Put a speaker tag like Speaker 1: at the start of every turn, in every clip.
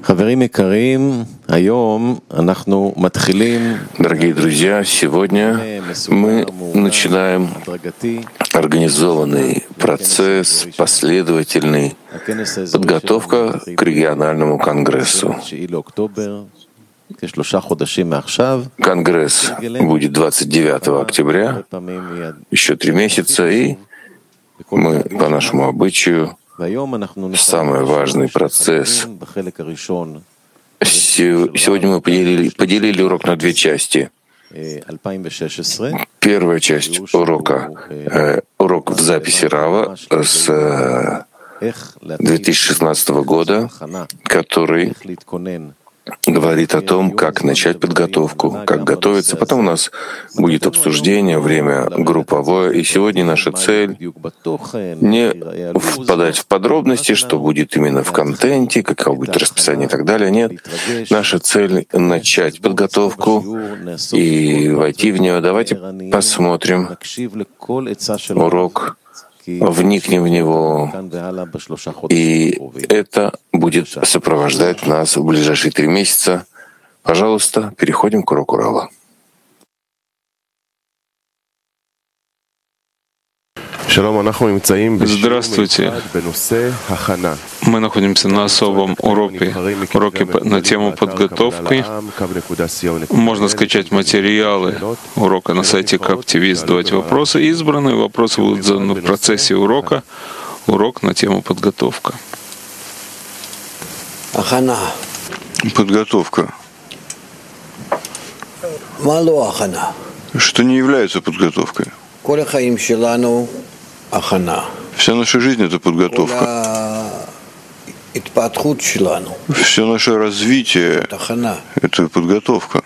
Speaker 1: Дорогие друзья, сегодня мы начинаем организованный процесс, последовательный, подготовка к региональному конгрессу. Конгресс будет 29 октября, еще 3 месяца, и мы, по нашему обычаю, самый важный процесс. Сегодня мы поделили урок на 2 части. Первая часть урока — урок в записи Рава с 2016 года, который говорит о том, как начать подготовку, как готовиться. Потом у нас будет обсуждение, время групповое. И сегодня наша цель — не впадать в подробности, что будет именно в контенте, каково будет расписание и так далее. Нет. Наша цель — начать подготовку и войти в нее. Давайте посмотрим урок, вникнем в него, и это будет сопровождать нас в ближайшие 3 месяца. Пожалуйста, переходим к уроку Рава.
Speaker 2: Здравствуйте. Мы находимся на особом уроке на тему подготовки. Можно скачать материалы урока на сайте Каптивист, задавать вопросы. Избранные вопросы будут заданы в процессе урока. Урок на тему подготовка.
Speaker 3: Подготовка. Что не является подготовкой? Вся наша жизнь — это подготовка. Все наше развитие — это подготовка.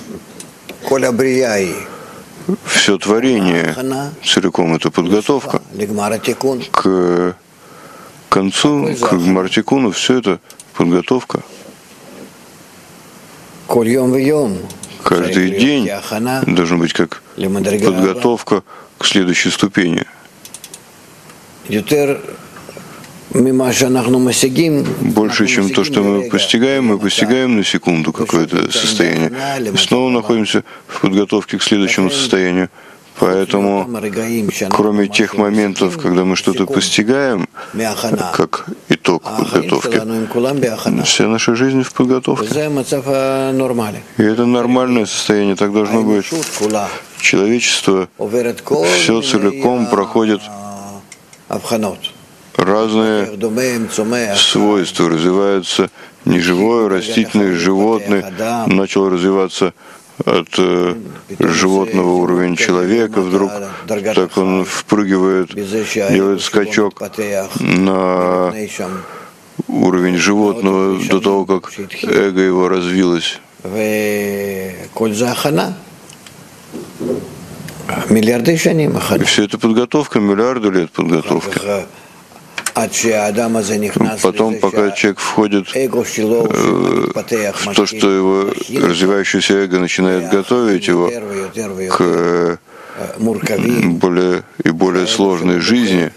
Speaker 3: Все творение целиком — это подготовка. К концу, к Мартикуну, все это подготовка. Каждый день должен быть как подготовка к следующей ступени. Больше, чем то, что мы постигаем на секунду какое-то состояние. И снова находимся в подготовке к следующему состоянию. Поэтому, кроме тех моментов, когда мы что-то постигаем, как итог подготовки, вся наша жизнь в подготовке. И это нормальное состояние, так должно быть. Человечество все целиком проходит разные свойства, развиваются неживое, растительное, животное, начал развиваться от животного уровня человека, вдруг так он впрыгивает, делает скачок на уровень животного до того, как эго его развилось. И все это подготовка, миллиарды лет подготовки. Потом, пока человек входит в то, что его развивающееся эго начинает готовить его к более и более сложной жизни,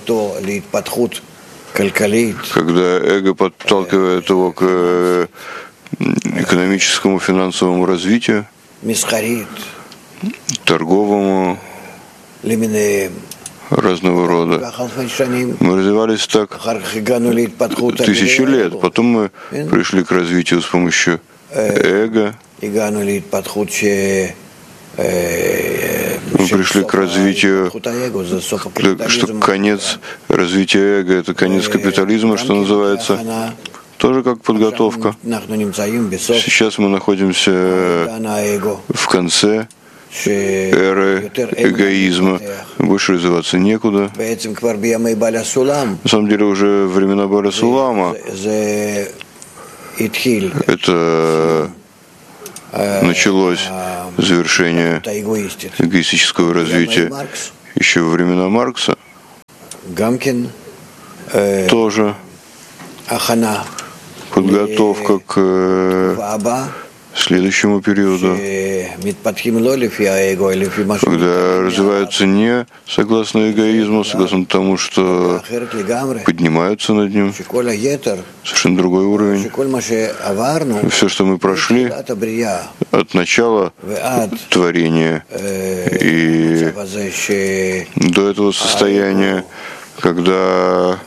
Speaker 3: когда эго подталкивает его к экономическому, финансовому развитию, торговому, разного рода. Мы развивались так 1000 лет, потом мы пришли к развитию с помощью эго. Мы пришли к развитию, что конец развития эго — это конец капитализма, что называется, тоже как подготовка. Сейчас мы находимся в конце эры эгоизма, больше развиваться некуда. На самом деле уже времена Баля Сулама это началось завершение эгоистического развития еще во времена Маркса. Тоже подготовка к следующему периоду, когда развиваются не согласно эгоизму, согласно тому, что поднимаются над ним, совершенно другой уровень. Все, что мы прошли от начала творения и до этого состояния, когда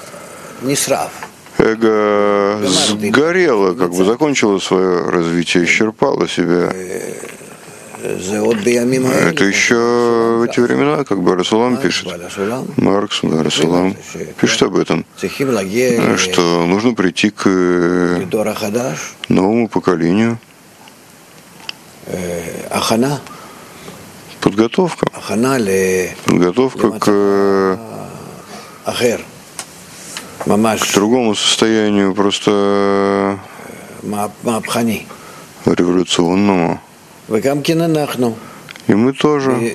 Speaker 3: эго сгорело, как бы закончило свое развитие, исчерпало себя. Это еще в эти времена, как бы Расулам пишет, Маркс, Расулам пишет об этом, что нужно прийти к новому поколению. Подготовка к другому состоянию, просто революционному. И мы тоже,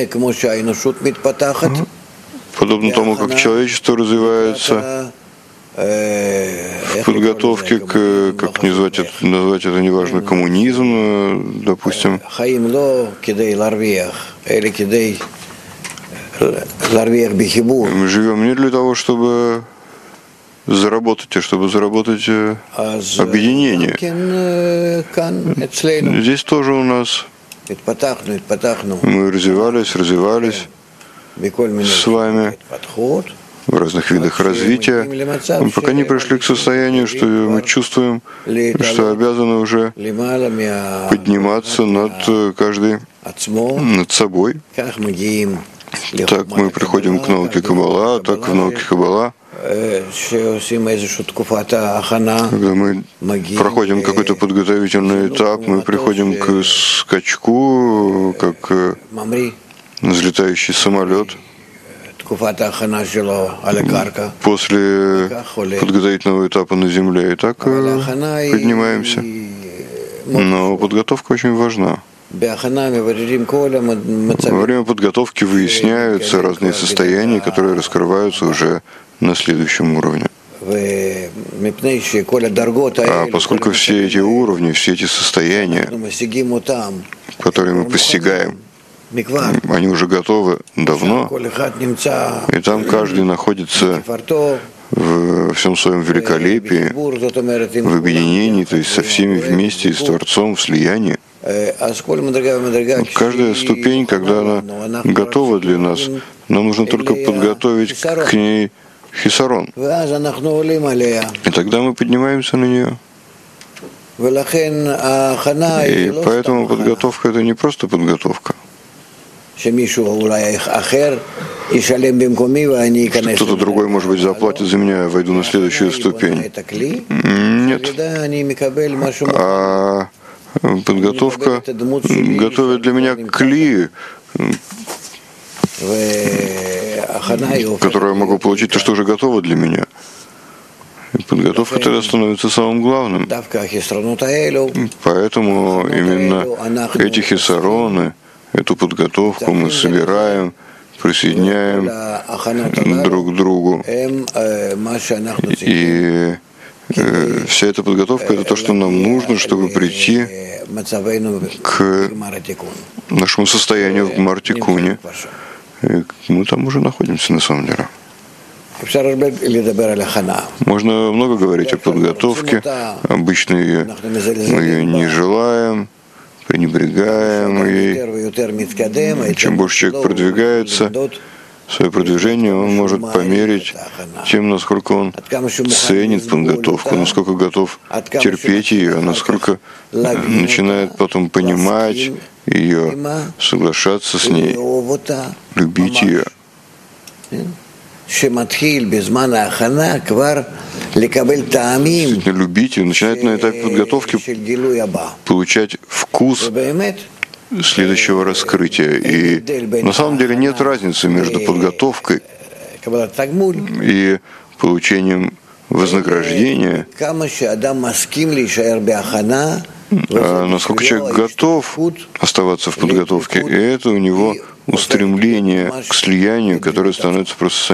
Speaker 3: подобно тому, как человечество развивается в подготовке к, как назвать это неважно, коммунизм, допустим. Мы живем не для того, чтобы заработать, а чтобы заработать объединение. Здесь тоже у нас мы развивались с вами в разных видах развития, пока не пришли к состоянию, что мы чувствуем, что обязаны уже подниматься над каждый, над собой. Так мы приходим к науке Каббала, так в науке Каббала, когда мы проходим какой-то подготовительный этап, мы приходим к скачку, как взлетающий самолет. После подготовительного этапа на земле и так поднимаемся. Но подготовка очень важна. Во время подготовки выясняются разные состояния, которые раскрываются уже на следующем уровне. А поскольку все эти уровни, все эти состояния, которые мы постигаем, они уже готовы давно, и там каждый находится в всем своем великолепии, в объединении, то есть со всеми вместе и с Творцом, в слиянии. Каждая ступень, когда она готова для нас, нам нужно только подготовить к ней хисарон. И тогда мы поднимаемся на нее. И поэтому подготовка — это не просто подготовка. Кто-то другой, может быть, заплатит за меня, я войду на следующую ступень. Нет. А подготовка готовит для меня кли, которую я могу получить, то, что уже готово для меня. И подготовка тогда становится самым главным. Поэтому именно эти хисароны, эту подготовку мы собираем, присоединяем друг к другу. И вся эта подготовка — это то, что нам нужно, чтобы прийти к нашему состоянию в Гмар-Тикуне. Мы там уже находимся, на самом деле. Можно много говорить о подготовке. Обычно мы ее не желаем, пренебрегаем ей. Чем больше человек продвигается, свое продвижение он может померить тем, насколько он ценит подготовку, насколько готов терпеть ее, насколько начинает потом понимать ее, соглашаться с ней, любить ее. Любить ее, начинает на этапе подготовки получать вкус следующего раскрытия. И на самом деле нет разницы между подготовкой и получением вознаграждения. Насколько человек готов оставаться в подготовке, и это у него устремление к слиянию, которое становится просто